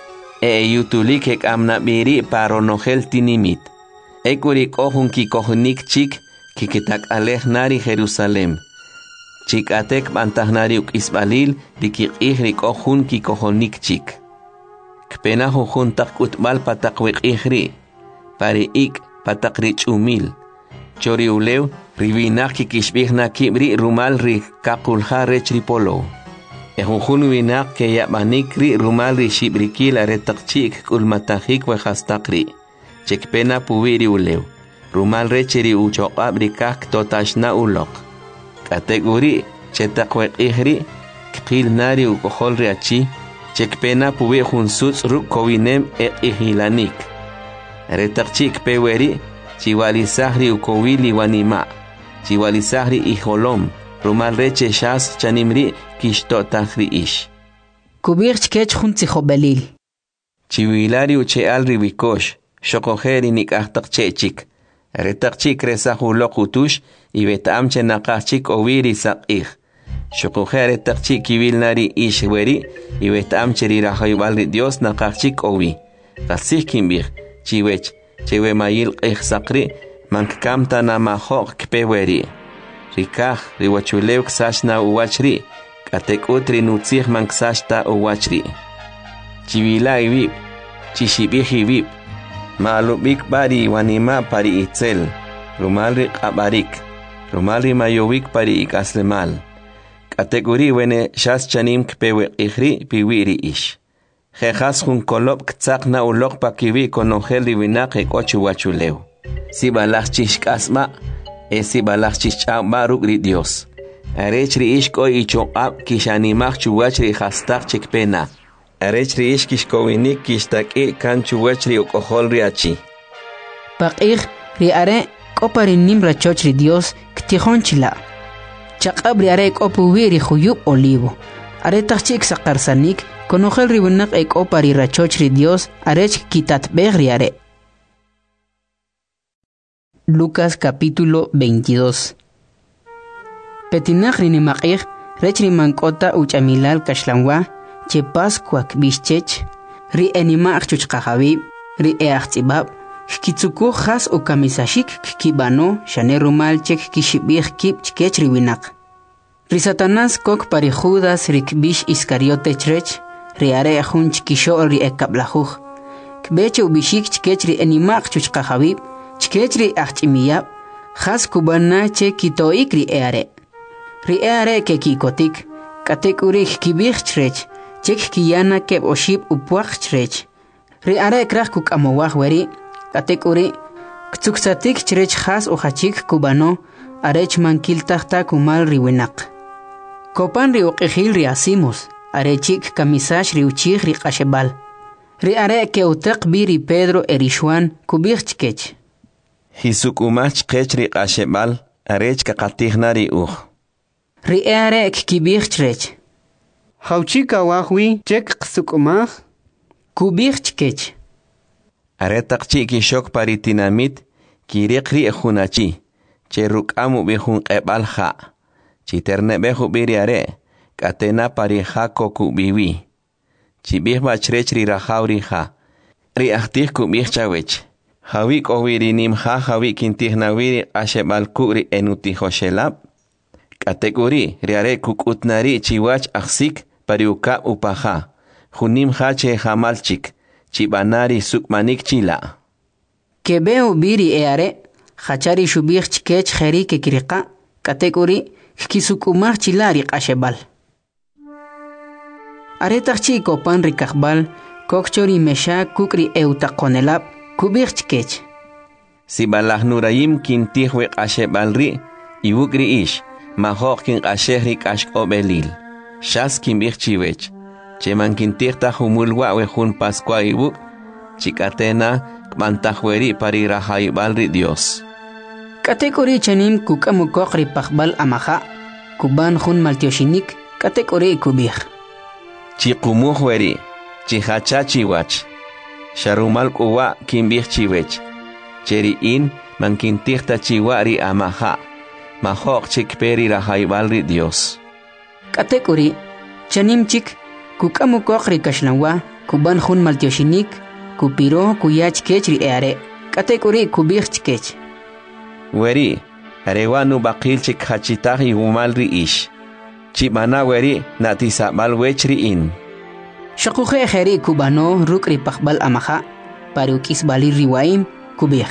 Yutulik ek amnabiri pa ronongel tinimit. Ekuri kohun ki kohunik chik. Kikitak alej nari Jerusalem. Chikatek bantahnari uk isbalil dikik ihri kohun ki kohonik chik. Kpena hujun tak utbal patakwik ihri. Pari ik patak rich umil. Chori ulew rivinak kikishbihna kibri rumal ri kakulha rech ripolo. Hujun winak ke yabanik ri rumal ri shibrikil aretak chik kulmatahik wehastakri. Chekpena puviri ulew. Rumal recheri ucho abrikak totashna ulok. Kategori chetakwek ihri kil nari ukohol riachi chekpena puwe hunsuts ruk kowinem ihilanik. Retakchik peweri chiwalisahri ukowili wanima. Chiwalisahri iholom. Rumal reche shas chanimri kishtotahri ish. Kubirch kech huntziho belil. Chiwilari uche alri wikosh. Shokojeri nikahtak chechik. Retakchik resahulok utush y betamche nakachik oviri sakih. Shokujer retakchik kibil nari ishweri y betamche rirahayubalri Dios nakachik ovi. Kasih kimbir, chiwech, chewe mayil sakri, mankamta namahok kpeweri. Rikah, riwachulew ksashna uwachri, katek utri nutzih manksashta uwachri. Chivila ibib, chishibih ibib. Maalubik bari wanima pari itzel, rumalri qabarik, rumalri mayowik pari ikaslemal. Kategori wene shas chanim kpewe ihri piwiri ish. Jejas hun kolop ktsak na ulok pakiwi konongel riwinak ek ochu wachuleu. Si balach chishkasma, si balach chishchamba rukri Dios. Arechri ish ko ichoab kishanimach chuwachri hastak chekpena. Arechri ish kishkowinik kishtaki kan chuwachri ukohol riachi. Pakir ri are kopari nimra chochri Dios ktihonchila. Chakabri are kopuwiri huyub olivo. Are tachik sakarsanik konogel ribunak ek opari rachochri Dios arech kitat begri are. Lucas capítulo 22. Petinach rinimakir rechri mankota uchamilal kashlamwa che Pascua kbischech ri enimak chuchqahabib ri eachtibab kitsuku khas o kamisashik kibano shane rumal chek kishibih kib chkech riwinak. Ri Satanás kok pari Judas ri kbish Iscariote chrech ri are hunch kisho ri ekablahuj kbeche ubishik chkech ri enimak chuchqahabib chkech ri achtimiyab khas kubana che kitoik ri eare. Riare ke kikotik, kategurik kibirchrech, chek kiyana keb oshib upwachrech. Riare krach kuk amowach weri, kateguri, ktsuksatik chrech has ohachik kubano, arech mankil tahta kumal riwinak. Kopan riuqihil riasimos, arechik kamisash riuchih riqashebal. Riare ke utek biri Pedro erishwan kubirchkech. Hisuk umach kech riqashebal, arech kakatihna riuch. Riare kibirchrech. Hauchika wahwi chek sukumach. Kubirchkech. Aretak chi kishok paritinamit, kirikri ejunachi, cheruk amu bihun qebal ha. Chiterne behu biri are, katena pari ha koku biwi. Chibih bachrech ri rahauri ha. Ri ahtih kubih chawech. Hawik owiri nim ha hawik intih nawiri ashebal kuri enuti hoshelab. Kategori riare kukutnari chiwach aksik pariuka upaha. Junim hache hamalchik, chibanari sukmanik chila. Kebeu biri eare, hachari shubich chikech heri ke kirika, kategori kisukumach chilari qashebal. Aretach chiko pan rikakbal, kokchori mesha kukri eutakonelab, kubich chikech. Si balahnuraim kintihwe qashebalri, iwukri ish, mahok kin qashehrik ashkobelil. Shas kimbich chiwech. Cheman kintihta humulwa wejun Pascua ibuk, chikatena kmantajweri pari rahaibalri Dios. Kategori chanim kukamukokri pakbal amaha, kuban hun maltioshinik, kategori kubih. Chikumuhweri, chihacha chiwach, sharumal kuwa kimbih chiwech, cheri in man kintihta chiwari amaha, mahok chikperi rahaibalri Dios. Kategori chanim chik, kukamukokri kashlawa, kuban hun maltioshinik, kupiro kuyach kechri eare, kategori kubih chikech. Weri, arewanu bakil chik hachitahi umalri ish. Chibana weri natisabal wechri in. Shakuhe heri kubano rukri pakbal amaha, pariukis bali riwaim kubih.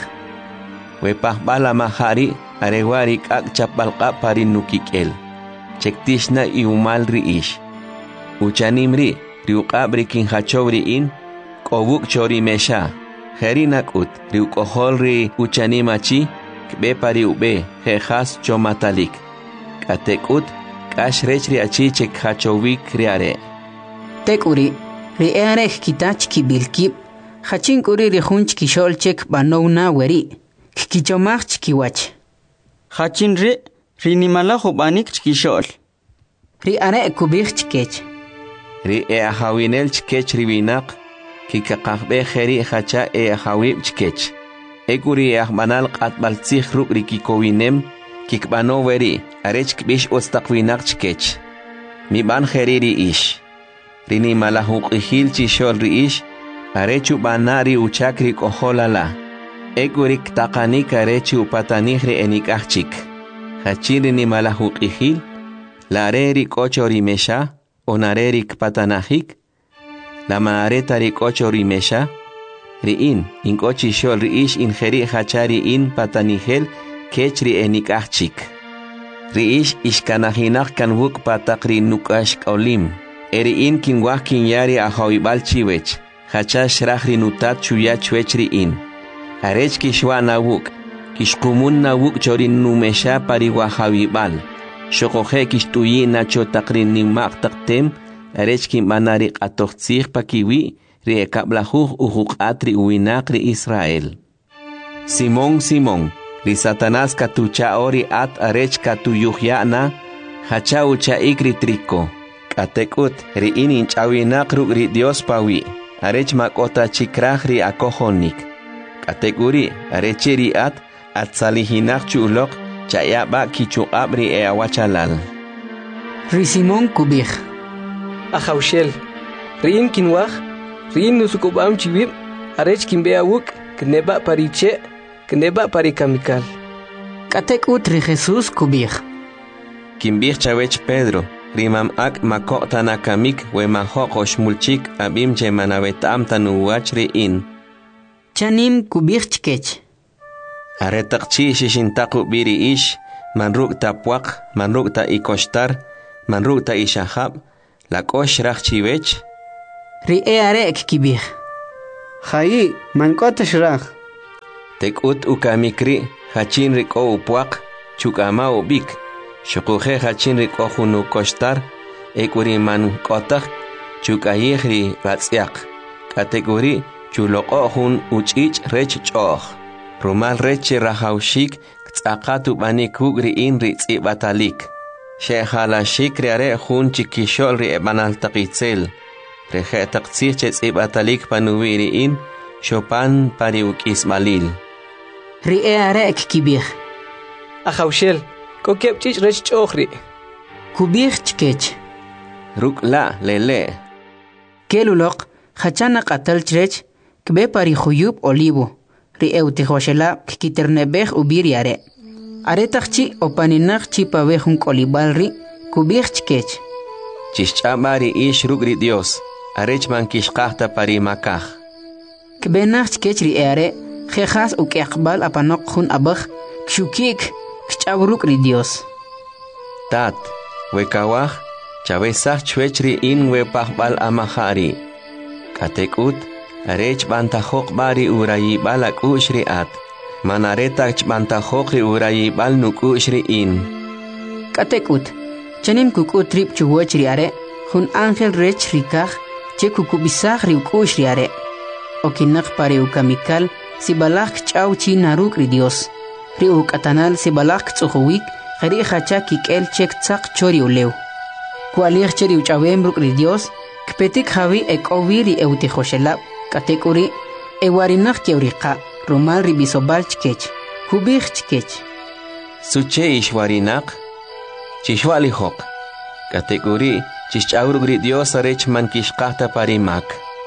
We pakbal amahari, arewari kak chapalqa pari nukikel. Chektishna umalri ish. Uchanimri, riuqabri kin hachobri in, kobuk chori mesha. Heri nakut, riukoholri uchanimachi, kbe pari ube, hejas chomatalik. Katekut, kashrech riachi chek hachowik riare. Tekuri, riare kitach kibilkib, hachinkuri rihunch kishol chek banowna weri, kichomach kiwach. Hachinri, rinimala hubanik chkishol. Riare kubich chkech. Ri ahawinel chkech riwinak, kikakakbe heri hacha ahawib chkech. Ekuri ahmanal qatbaltzih ruk rikikowinem, kikbano weri, arech kbish ostaqwinak chkech. Mi ban heriri ish. Rini malahuk ihil chishol ri ish, arechu banari uchakri koholala. Ekurik taqanik arechu patanihri enikachik. Hachiri ni malahuk ihil, lareri kochori mesha, onarerik patanahik, la maaretari kochori mesha, riin, inkochi shol riish injeri hachari in patanihel, kechri enikachik. Riish ishkanahinak kanwuk patakri nukash kaulim. Eriin kinwah kinyari ahawibal chiwech, hachash rahri nutat chuya chwechri in. Arech kishwa nawuk, kishkumun nawuk chorin numesha pariwahawibal. Shokohe kishtuyi nacho takrin nimak taktem, arech kimbanarik atochtzih pakiwi, riekablahuh uhuk atri uinakri Israel. Simón, Simón, ri Satanás katucha ori at arech katuyuhyana, hacha ucha ikri triko. Katekut, ri inin chawinak ruk ri Dios pawi, arech makota chikrah ri akohonik. Kateguri, arechiri at salihinak chulok, chayaba kichuabri awachalal. Ri Simón kubih. Ahaushel, riin kinwah, riin nusukubam chibib, arech kimbeawuk, kneba pariche, kneba parikamikal. Katekut ri Jesús kubih. Kimbih chawech Pedro, rimam ak makota nakamik we mahokosh mulchik abim che manavetam tanuwach riin. Chanim kubih chkech. Aretakchi shishintaku biri ish, manruk ta puaq, manruk ta ikoshtar, manruk ta ishahab, la kosh rach chivech. Ri arek kibih. Hayi, mankota shrach. Tekut ukamikri, hachin riko upuaq, chukama ubik. Shukuje hachin riko hunu koshtar, ekuri man kotak, chukayihri ratsiak. Kategori chuloko hun uchich rech choch. Rumal reche rahaushik, tzakatu banikuk riin ritzi batalik. Shehala shik riare hun chikishol ri ebanal takitzel. Reje taktsir ches batalik panuwiriin, Chopin pariuk ismalil. Ri arek kibih. Ahaushel, kokepchich rech chochri. Kubih chkech. Ruk la lele. Kelulok, hachana qatal chrech, kbe pari khuyub olivo. Ri eutihoshela kikiternebeh ubiriare. Aretakchi opaninakchi pabehun kolibalri, kubih chkech. Chischamari ish rugri Dios. Arech man kishqahta pari makah. Kbenach chkech ri are, jejas u keqbal apanok hun abach, kshukik, kchabruk ri Dios. Tat, wekawah, chavesach chwechri in wepahbal amahari. Katekut, arech bantahok bari urayi balak ushri at. Manaretach bantahok ri urayi bal nuk ushri in. Katekut, chanim kukut trip chuwech ri are, hun angel rech rikach, che kukubisach ri ukush ri are. Okinak pare ukamikal, si balak chau chi naruk ri Dios. Ri ukatanal si balak tsuhuwik, Khari khacha kikel chek tsak chori ulew. Kualir cheri uchawem ruk ri Dios, kpetik hawi ek oviri euti khoshelab, katekuri, ewarinach keuriqa, rumal ri bisobal chkech, kubich chkech. Suche ishwarinak, chishwali hok, katekuri, chichawruk ri Dios arech man kishqahta parimak.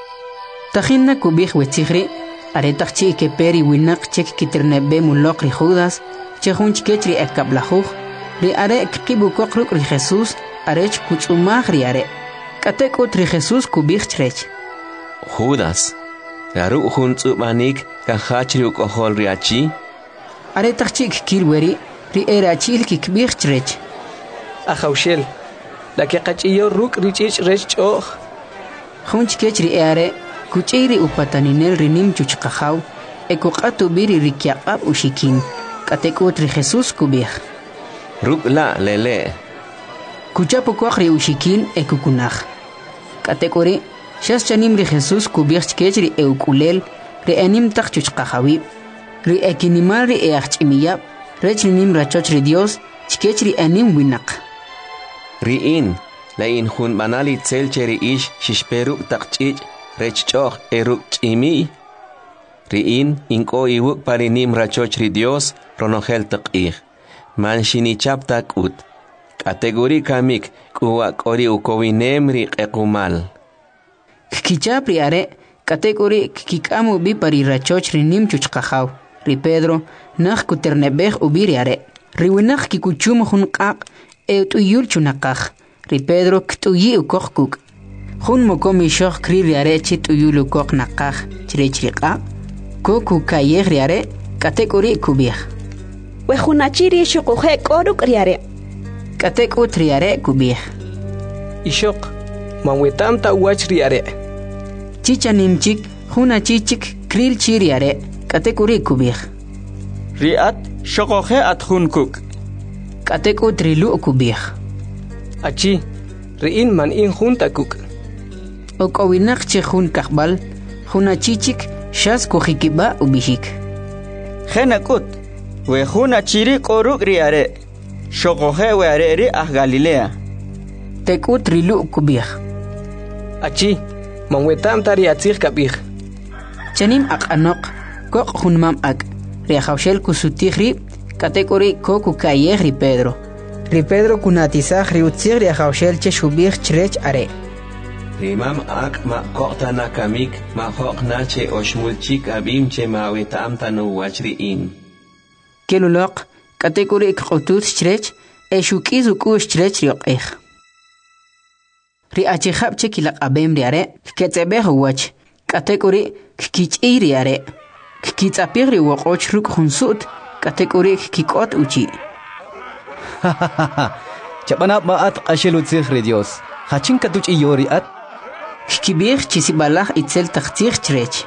Tajinna kubich wetzigri, aretachchi ke peri winak chek kiternebe mulok ri Judas, chehun chkech ri ekablajuj, ri are kibu kokruk ri Jesús, arech kutzumag ri are. Katekut ri Jesús kubich chrech. Judas, garu hun tsubanik kahachri ukohol ri achi. Aretachchi kilweri, ri erachil kikbich chrech. Ahaushel, la que qachiyo ruk richich rech choch. Hun chkech ri are, kuchiri upataninel rinim chuchqajaw, ekuqatu biri rikyaqab ushikin. Katekut ri Jesús kubich. Ruk la lele. Kuchapo kwakri ushikin ekukunaj. Katekuri, shas chanim ri Jesús kubich chkech ri eukulel, ri anim tak chuchqajawi, ri ekinimal ri eachimiyab, rech rinim rachoch ri Dios, chkech ri anim winak. Riin, la in hun banali tselcheri ish shishperuk takchich, rech choch eruk chimi. Riin, inko iwuk parinim rachoch ri Dios, ronogel takih. Man shinichap takut. Kategori kamik, kuwa kori ukowinem ri ekumal. Kichap ri are, kategori kikamu bi pari rachoch rinim chuchqajaw. Ri Pedro, nach kuternebech ubiri are. Ri winach kikuchum hun qaq, eutuyul chunaqaj. Ri Pedro ktuyi ukoqkuk. Hun mokomi shoch kri ri are chit uyul ukoq naqaj, chirechriqa. Koku kayeg ri are, kategori kubih. Wehunachiri shukuhe koruk ri are. Katekut ri are kubih. Ishok, manwetam ta uach ri are. Chichanimchik, huna chichik, kril chiri are, katekuri kubih. Riat, shokohe at hunkuk. Katekut rilu kubih. Achi, riin man in junta kuk. Okowinak che hun kahbal, huna chichik, shas kujikiba ubihik. Genakut, wehuna chiri koruk ri are. Shokohe we are ri ah Galilea. Tekut rilu kubih. Achi, manwetam tari atzir kabih. Chanim ak anok, kok hunmam ak. Riahaushel kusutihri, katekuri koku kayeh ri Pedro. Ri Pedro kunatizah ri utzir riahaushel che shubih chrech are. Rimam ak ma kokta na kamik, ma hok na che oshmulchik abim che mawetam tanu wachriin. Kelulok, kategori ikqutut chrech, eshukiz ukush chrech rioqih. Ri achihab che kilak abem ri are, ketzebeh wach, kategori kich'i ri are. Kitzapir ri waqoch ruk hunsut, kategori kikot uchi. Chapana maat qashelu tsikhri Dios. Hachin katuch iyori at. Kibir chisibalaj itzel tachtich trech.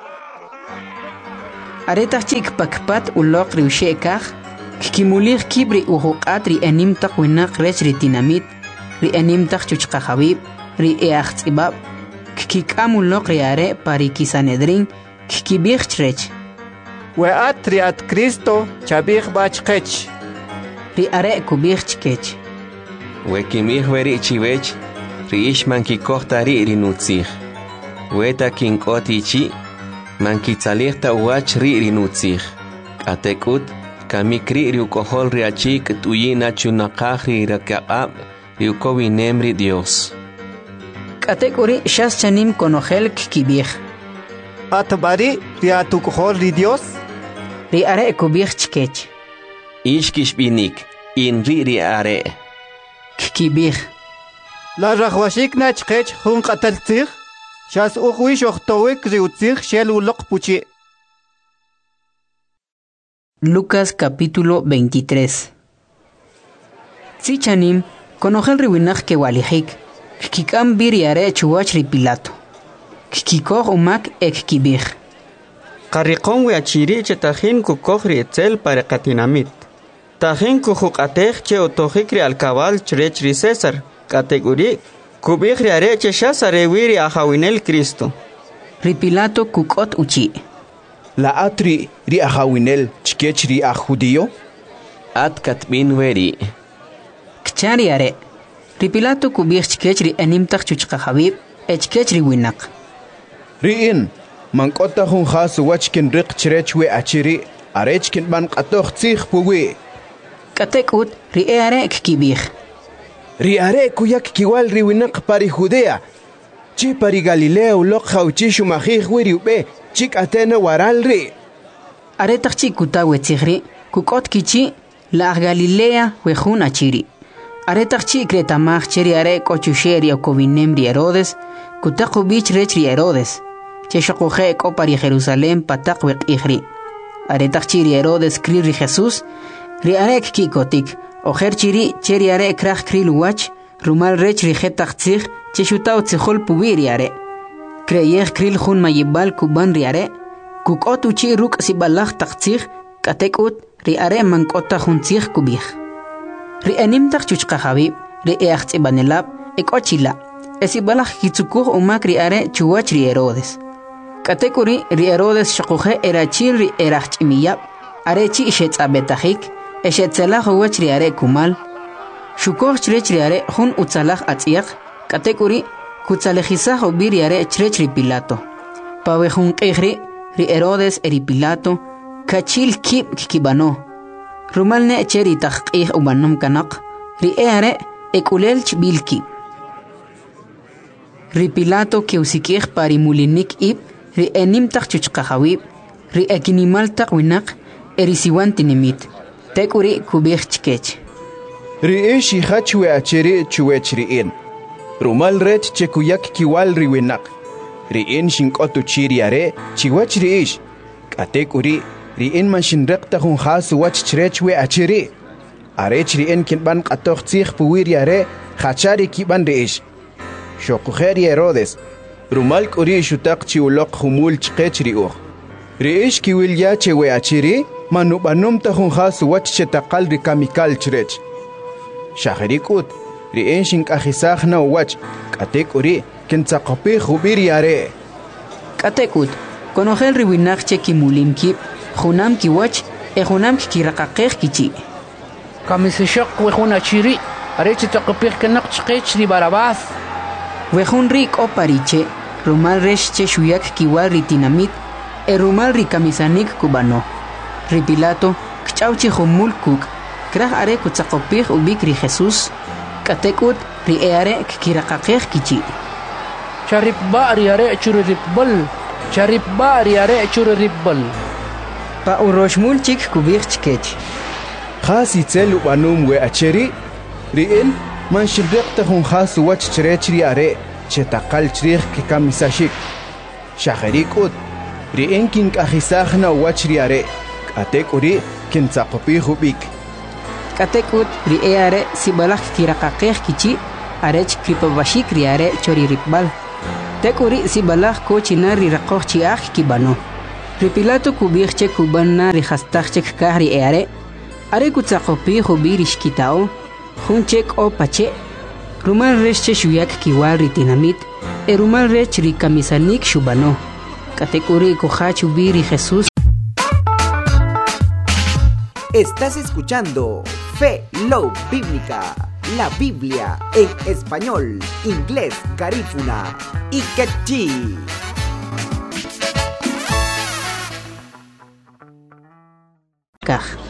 Aretachik pakpat ulok riushekaj. Kimulir kibri uhuqat ri enim taqwinak rech ri tinamit. Ri enim taq chuchqahabib. Ri eaxtzibab. Kikamulok ri are pari kisanedrin. Kibir trech. Weat riat Cristo chabih bachkech. Ri are kubir chkech. Wekimih veri chivech. Riish mankikohtari rinutzih. Weta kinkotichi. Mankitzalihta uach rinutzih. Atekut. Kamikri riukohol riachik tuyina chunakahri rakaqab. Riukovinemri Dios. Katekuri shas chanim konogel kibir. Atbari riatukohol ri Dios. Ri are kubir chkech. Ishkishbinik. Inri ri are. Kibir. La rahwashik nachkech hun qataltzih. Shas ukhwish ohtowik riutzih shel ulok puchi. Lucas capítulo 23. Tzichanim, konogel riwinaj ke walijik. Kikam bir yare chuwach ri Pilato. Kikikoh umak ek kibir. Qarriqon we achiri che tajin kukoj ri etzel para qatinamit. Tajin kujuqatej che otojik ri alcabal chrech ri César. Categorí kubij ri are che shasare wiri ajawinel Cristo. Ri Pilato kukot uchi. La atri ri ajawinel chkech ri judío. At katbin weri. Kchari are. Ri Pilato kubij chkech ri enimtaq chuchqahabib. Echkech ri winak. Ri in mankota hun khas wachkin riq chrech we achiri. Arechkin man qatoh tzih puwi. Katekut ri are kibij. Riare kuyak kiwal riwinak pari Judea. Chi pari Galilea ulok hauchi shumajih wiriube. Chik atena waral ri. Are takchi kutawe tzihri. Kukot kichi la Galilea wejun achiri. Are takchi kretamaj cheri are kochusheri o kovinem ri Herodes. Kutaku bich rech ri Herodes. Che shokoje eko pari Jerusalén patak wek ihri. Are takchi ri Herodes kri ri Jesús. Ri are kikotik. Ojer chiri cheri are krach kril wach, rumal rech rijetach tzig, cheshutao tzihol pubiri are. Kreyech kril jun mayibal kuban riare, kukot uchi ruk sibalach tak tzig, katekut ri are mankota jun tzig kubich. Ri animtach chuchkahabib, ri each ibanelab, ekochila, esibalach kitsukuh umak ri are chuwach ri Herodes. Katekuri ri Herodes shakuhe erachil ri erach imiyab, are chi ishetz abetajik, Eshetzelach uwach riare kumal. Shukoch chrech riare hun utzalach atziach. Katekuri kutzalejizach ubir riare chrech ri Pilato. Pawe hun kehri ri Herodes eri Pilato. Kachil kib kibano. Rumalne cheri tachqih ubanom kanak. Ri eare ekulel chbilki. Ri Pilato ke usikih pari mulinik ib. Ri enim tach chuchkahawib. Ri ekinimal tak winak. Eri siwan tinimit. Tekuri kubich chkech. Riishi hachwe achiri chuwech riin. Rumal ret chekuyak kiwal riwinak. Riin shinkotu chiriare chiwach riish. Katekuri riin man shinrekta hun hasu wach chrechwe achiri. Arech riin kinban qatoch tzih puwiriare hachari kiban riish. Shokuheri Herodes. Rumal kuri shutak chiulok humul chkech riuch. Riish kiwil ya chewe achiri. Manubanum tahun khas wach chetakal ri kamikal chrech. Shahrikut ri enshink ahisach na wach katekuri kintsaqapi khubiri are. Katekut konogel ri winach chekimulim kip khunam ki wach e khunam ki raqaqih kichi. Kamisishaq wehuna chiri arechi taqapih kanak chqech ri Barabás. Wehun rik opariche rumal resh che shuyak kiwal ri tinamit e rumal ri kamisanik kubano. Ri Pilato, kchauchi humul kuk, krah are kutzakopih ubik ri Jesús, katekut ri eare kirakakeh kichi. Charip ba ri are churribbal, charip ba ri are churribbal. Pa uroshmul chik kubich chkech. Khasi tselu banum we acheri, riin man shirrekta hun khasu wach chrechri are, chetakal chrich kikamisashik. Shahrikut, riin king ahisachna wachri are. Atekuri kintsaqopi hubik. katekut ri are si balak kirakakeh kichi arech kripabashik ri are chori ripbal tekuri si balak ko china ri rakoh chiach kibano ri Pilato kubirche kubana ri hastachek kahri are kutsakopi hubirish kitao hunchek o pache rumal reche shuyak kiwal ri tinamit rumal rech ri kamisanik shubano katekuri kohachu biri Jesús. Estás escuchando Fe Love Bíblica, la Biblia en español, inglés, garífuna y quechí. Kaj.